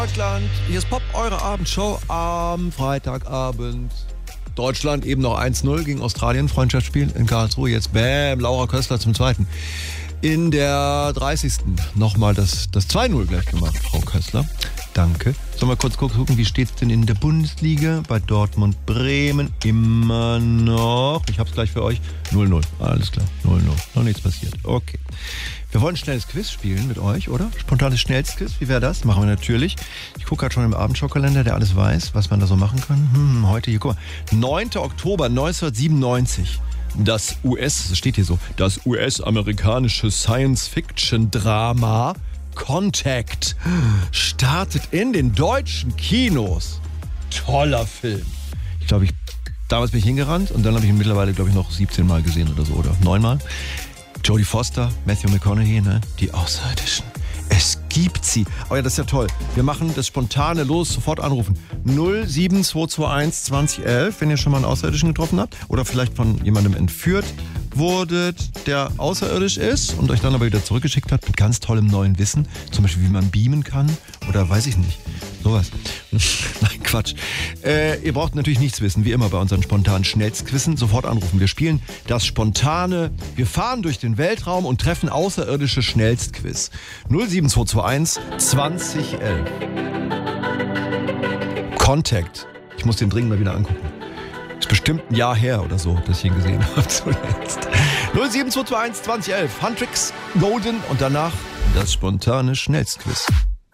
Deutschland, hier ist Pop, eure Abendshow am Freitagabend. Deutschland eben noch 1-0 gegen Australien, Freundschaftsspiel in Karlsruhe. Jetzt bäm, Laura Köstler zum Zweiten. In der 30. nochmal das 2-0 gleich gemacht, Frau Köstler. Danke. Sollen wir kurz gucken, wie steht's denn in der Bundesliga? Bei Dortmund, Bremen immer noch. Ich hab's gleich für euch. 0-0. Alles klar. 0-0. Noch nichts passiert. Okay. Wir wollen ein schnelles Quiz spielen mit euch, oder? Spontanes Schnellsquiz. Wie wäre das? Machen wir natürlich. Ich gucke gerade schon im Abendschau-Kalender, der alles weiß, was man da so machen kann. Heute hier, guck mal. 9. Oktober 1997. Das steht hier so, das US-amerikanische Science-Fiction-Drama Contact startet in den deutschen Kinos. Toller Film. Ich glaube, damals bin ich hingerannt und dann habe ich ihn mittlerweile, glaube ich, noch 17 Mal gesehen oder so, oder 9 Mal. Jodie Foster, Matthew McConaughey, ne? Die Außerirdischen. Es gibt sie. Oh ja, das ist ja toll. Wir machen das spontane los, sofort anrufen. 07221 2011, wenn ihr schon mal einen Außerirdischen getroffen habt oder vielleicht von jemandem entführt wurdet, der außerirdisch ist und euch dann aber wieder zurückgeschickt hat mit ganz tollem neuen Wissen. Zum Beispiel, wie man beamen kann oder weiß ich nicht. Sowas. Nein, Quatsch. Ihr braucht natürlich nichts wissen, wie immer bei unseren spontanen Schnellsquissen. Sofort anrufen. Wir spielen das spontane, wir fahren durch den Weltraum und treffen außerirdische Schnellstquiz. 07221 2011. Contact. Ich muss den dringend mal wieder angucken. Ist bestimmt ein Jahr her oder so, dass ich ihn gesehen habe zuletzt. 07221 2011. Huntrix, Golden und danach das spontane Schnellstquiz.